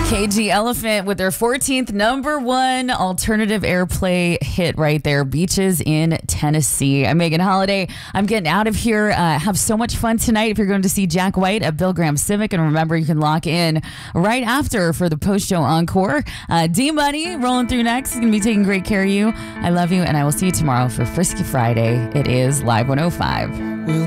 KG Elephant with their 14th #1 alternative airplay hit right there, Beaches in Tennessee. I'm Megan Holiday. I'm getting out of here. Have so much fun tonight if you're going to see Jack White at Bill Graham Civic. And remember, you can lock in right after for the post-show encore. D-Money rolling through next. He's going to be taking great care of you. I love you, and I will see you tomorrow for Frisky Friday. It is Live 105.